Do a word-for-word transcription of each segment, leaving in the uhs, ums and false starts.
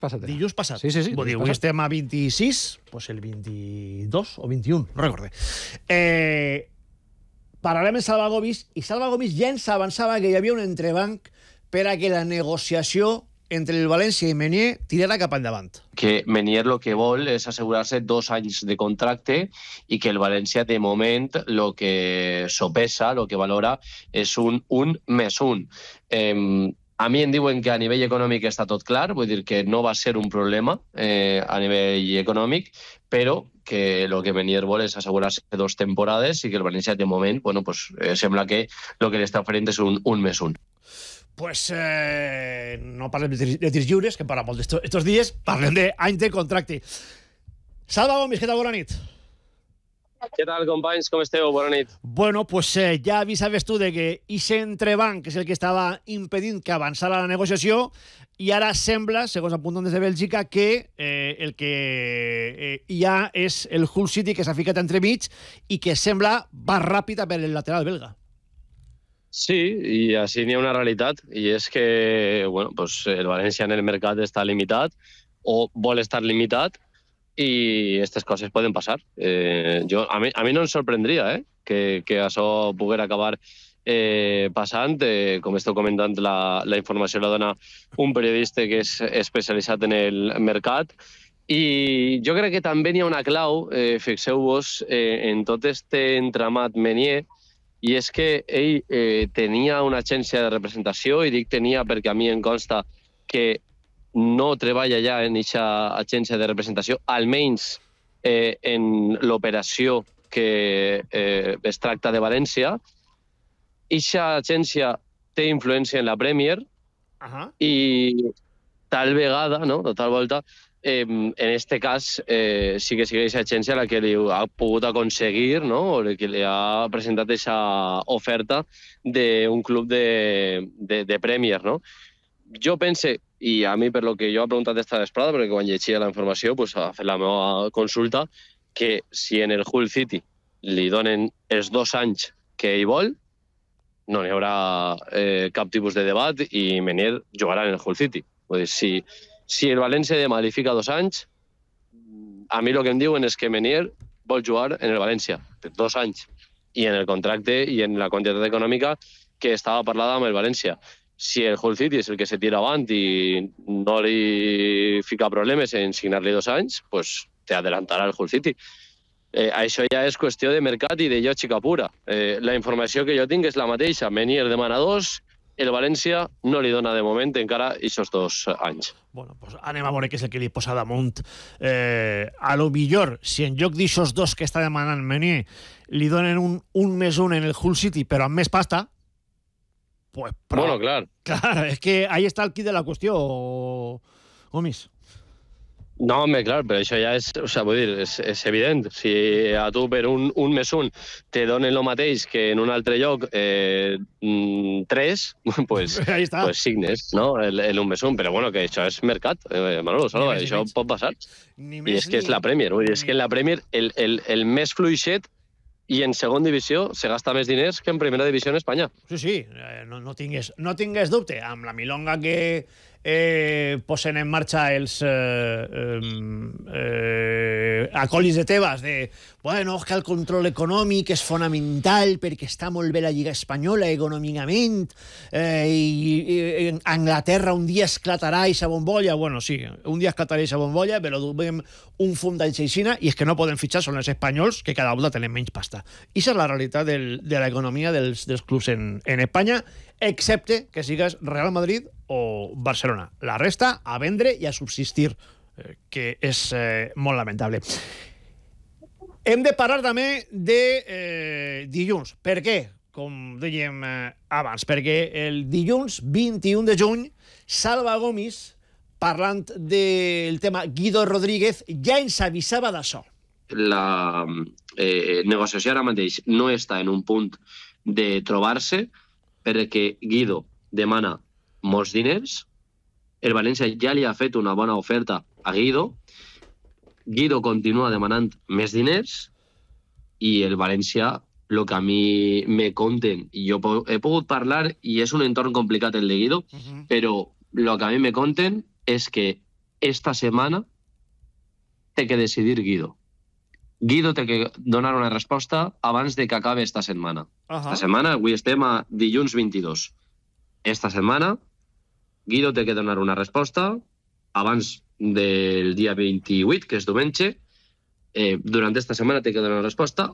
Passat. Dilluns passat. Sí, sí, sí. Vull dir, avui estem a vint-i-sis, doncs el vint-i-dos o vint-i-un, no recorde. Eh, parlarem amb Salva Gomis, i Salva Gomis ja ens avançava que hi havia un entrebanc per a que la negociació entre el València i Meunier tirarà cap endavant. Que Meunier el que vol és assegurar-se dos anys de contracte i que el València, de moment, el que sopesa, el que valora, és un un més un. Eh, a mi em diuen que a nivell econòmic està tot clar, vull dir que no va ser un problema eh, a nivell econòmic, però que el que Meunier vol és assegurar-se dos temporades i que el València, de moment, bueno, pues, eh, sembla que el que li està oferint és un un més un. Pues eh, no parlem de tirs lliures, que para molt estos dies, parlem d'any de contracte. Salva Gomis, què tal? Bona nit. Què tal, companys? Com esteu? Bona nit. Bueno, pues eh, ja avisaves tu de que ese entrebanc és el que estava impedint que avançara la negociació i ara sembla, segons apunten des de Bèlgica, que eh, el que eh, hi ha és el Hull City que s'ha ficat entremig i que sembla va ràpida per el lateral belga. Sí, i així n'hi ha una realitat, i és que bueno, pues el València en el mercat està limitat o vol estar limitat i aquestes coses poden passar. Eh, jo, a, mi, a mi no em sorprendria eh, que, que això pogués acabar eh, passant. Eh, com esteu comentant, la, la informació la dona un periodista que és especialitzat en el mercat. I jo crec que també n'hi ha una clau, eh, fixeu-vos, eh, en tot este entramat Meunier, i és que ell eh, tenia una agència de representació, i dic tenia perquè a mi em consta que no treballa ja en aquesta agència de representació, almenys eh, en l'operació que eh, es tracta de València. Aquesta agència té influència en la Premier uh-huh. i tal vegada, no? de tal volta, Eh, en este cas eh, sí que sigui aquesta agència la que li ha pogut aconseguir, no? O la que li ha presentat aquesta oferta d'un club de, de, de Premier. No? Jo pense, i a mi per lo que jo he preguntat esta vesprada, perquè quan llegia la informació pues, ha fet la meva consulta, que si en el Hull City li donen els dos anys que ell vol, no hi haurà eh, cap tipus de debat i Meunier jugarà en el Hull City. Vull dir, si Si el València demà li fica dos anys, a mi el que em diuen és que Meunier vol jugar en el València per dos anys i en el contracte i en la quantitat econòmica que estava parlada amb el València. Si el Hull City és el que se tira avant i no li fica problemes en signar-li dos anys, pues te adelantarà el Hull City. Eh, això ja és qüestió de mercat i de lògica pura. Eh, la informació que jo tinc és la mateixa. Meunier demana dos, el València no li dona de moment encara aquests dos anys. Bueno, pues anem a veure què és el que li posa damunt. Eh, a lo millor, si en lloc d'aixòs dos que està demanant Meunier li donen un, un més un en el Hull City, però amb més pasta, pues... Però, bueno, clar. Clar, és que ahí està el quid de la qüestió, Gomis. No, home, clar, però això ja és, o sea, vull dir, és, és evident. Si a tu per un, un més un te donen el mateix que en un altre lloc eh, tres, pues, pues signes, no? El, el un més un. Però bueno, que això és mercat, eh, Manolo, Salva, això pot passar. I és que és la Premier, vull dir, és que en la Premier el, el, el més fluixet i en segona divisió se gasta més diners que en primera divisió en Espanya. Sí, sí, eh, no, no, tingues, no tingues dubte. Amb la milonga que eh, posen en marxa els eh, eh, acolis de Tebas de, bueno, que el control econòmic és fonamental perquè està molt bé la Lliga Espanyola econòmicament eh, i, i Anglaterra un dia esclatarà i sa bombolla. Bueno, sí, un dia esclatarà i sa bombolla, però duem un fum d'Algeixina i és que no poden fitxar, són els espanyols que cada volta tenen menys pasta. I això és la realitat del, de l'economia dels, dels clubs en, en Espanya, excepte que sigues Real Madrid o Barcelona. La resta, a vendre i a subsistir, eh, que és eh, molt lamentable. Hem de parlar també de eh, dilluns. Per què? Com dèiem eh, abans, perquè el dilluns vint-i-un de juny, Salva Gomis, parlant del tema Guido Rodríguez, ja ens avisava d'això. La eh, negociació ara mateix no està en un punt de trobar-se perquè Guido demana molts diners, el València ja li ha fet una bona oferta a Guido, Guido continua demanant més diners i el València, el que a mi me conten, i jo he pogut parlar, i és un entorn complicat el de Guido, uh-huh. però el que a mi me conten és que esta setmana té que decidir Guido. Guido té que donar una resposta abans de que acabi esta setmana. Uh-huh. Esta setmana, avui estem a dilluns vint-i-dos. Esta setmana, Guido té que donar una resposta abans del dia vint-i-vuit, que és diumenge. Eh, durant esta setmana té que donar una resposta.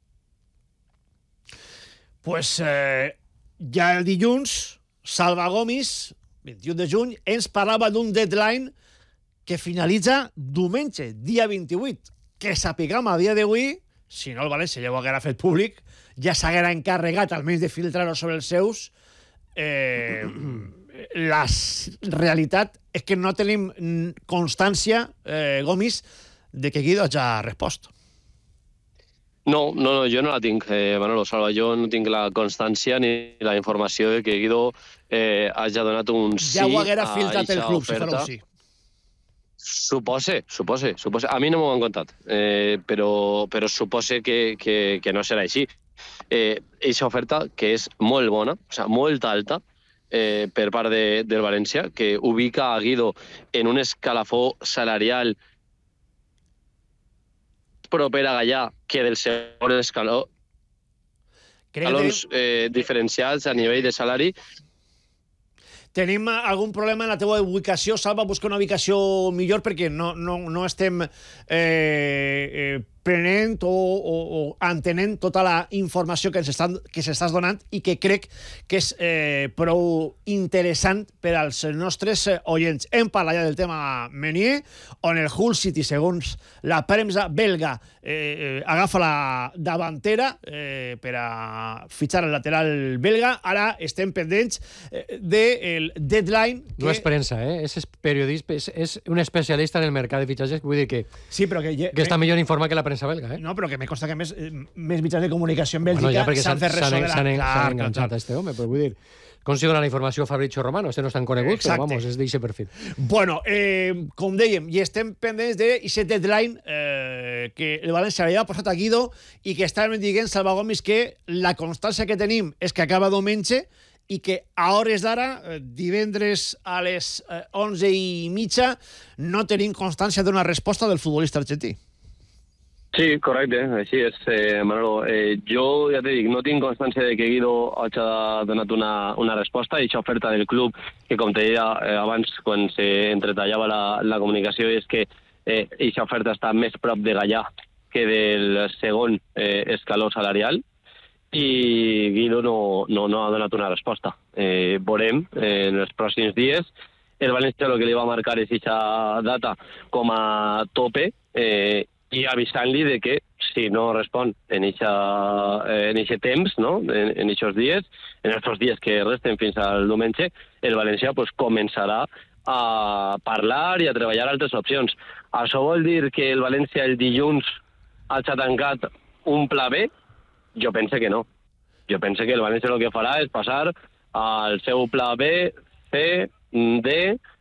Pues eh, ja el dilluns, Salva Gomis, vint-i-u de juny, ens parlava d'un deadline que finalitza diumenge, dia vint-i-vuit. Que sapiguem a dia d'avui, si no el València ja ho haguera fet públic, ja s'haguera encarregat almenys de filtrar-ho sobre els seus. Eh, la realitat és que no tenim constància, eh, Gomis, de que Guido hagi respost. No, no, no, jo no la tinc, eh, Manolo Salva. Jo no tinc la constància ni la informació de que Guido eh, hagi donat un sí ja ho haguera filtrat el club, oferta. Si farà un sí. Supose, supose, supose. A mi no m'ho han contat, eh, però, però supose que, que, que no serà així. Eh, eixa oferta, que és molt bona, o sigui, molt alta, eh, per part de, del València, que ubica a Guido en un escalafó salarial proper a Gallà que del segon escaló, escalons eh, diferencials a nivell de salari. Tenim algun problema en la teva ubicació? Salva, busca una ubicació millor perquè no, no, no estem eh, eh, prenent o, o, o entenent tota la informació que s'estàs donant i que crec que és eh, prou interessant per als nostres oients. Hem parlat ja del tema Meunier, on el Hull City, segons la premsa belga, eh, agafa la davantera eh, per a fitxar el lateral belga. Ara estem pendents eh, del deadline. Que... No és premsa, eh? És periodista, és, és un especialista en el mercat de fitxatges, vull dir que, sí, però que, que està millor informat que la premsa belga, eh? No, però que me consta que més, més mitjans de comunicació en Bèlgica bueno, ja, s'han fet ressò de la... S'han enganxat a este home, però vull dir... Com si dona la informació Fabrizio Romano? Este no és tan conegut, exacte. Però vamos, és d'eixe perfil. Bueno, eh, com dèiem, i estem pendents d'aquest deadline eh, que el València havia posat a Guido i que estàvem dient, Salva Gomis, que la constància que tenim és que acaba diumenge i que a hores d'ara, divendres a les onze i mitja, no tenim constància d'una resposta del futbolista argentí. Sí, correcte, així és, eh, Manolo. Eh, jo, ja t'he dit, no tinc constància de que Guido hagi donat una, una resposta a aquesta oferta del club, que com te deia eh, abans, quan s'entretallava la, la comunicació, és que aquesta eh, oferta està més prop de Gallà que del segon eh, escaló salarial, i Guido no, no, no ha donat una resposta. Eh, veurem eh, en els pròxims dies. El València el que li va marcar és aquesta data com a tope, eh, i avisant-li de que si no respon en aquest temps, no? en aquests dies, en aquests dies que resten fins al diumenge, el València pues, començarà a parlar i a treballar altres opcions. Això vol dir que el València el dilluns hagi tancat un pla B? Jo pense que no. Jo pense que el València el que farà és passar al seu pla B, C, D,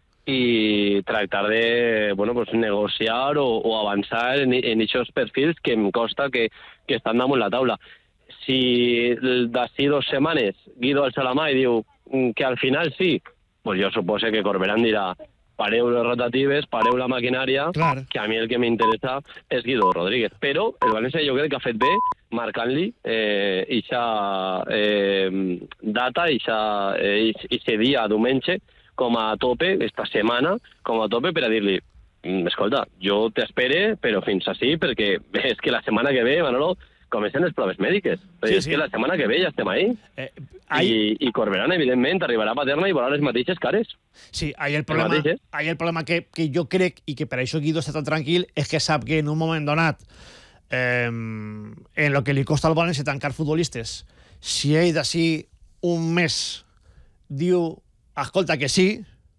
i tractar de bueno, pues, negociar o, o avançar en aquests perfils que em costa que, que estan damunt la taula. Si d'ací dues setmanes Guido alça la mà i diu que al final sí, pues jo suposo que Corberán dirà pareu les rotatives, pareu la maquinària, clar, que a mi el que m'interessa és Guido Rodríguez. Però el València jo crec que ha fet bé marcant-li aquesta eh, eh, data, aquest eh, dia, diumenge, com a tope, esta setmana, com a tope per a dir-li, escolta, jo t'espere, però fins així, perquè és que la setmana que ve, Manolo, comencen les proves mèdiques. Sí, és sí. que la setmana que ve ja estem ahí. Eh, ahí... I, I Corberán, evidentment, arribarà a Paterna i veurà les mateixes cares. Sí, ahí el problema, ahí el problema que, que jo crec, i que per això Guido està tan tranquil, és que sap que en un moment donat, eh, en lo que li costa al València tancar futbolistes, si ell d'ací un mes diu escolta que sí,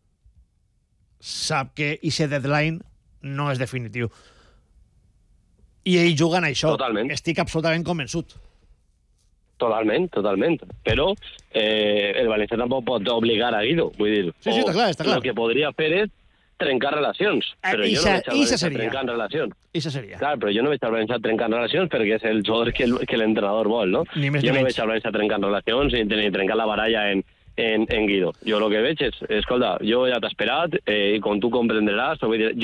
sap que aquest deadline no és definitiu. I ell juga en això. Totalment. Estic absolutament convençut. Totalment, totalment. Però eh, el València tampoc pot obligar a Guido. Vull dir, sí, sí, està clar, està clar. El que podria fer és trencar relacions. Però I jo sa, no veig al València seria. trencant relacions. I seria. Clar, però jo no veig al València trencant relacions perquè és el jugador que, el, que l'entrenador vol, no? Ni més jo ni no menys. veig al València trencant relacions ni, ni trencant la baralla en en, en Guido. Jo el que veig és, escolta, jo ja t'he esperat, eh, i com tu comprendràs, vull dir,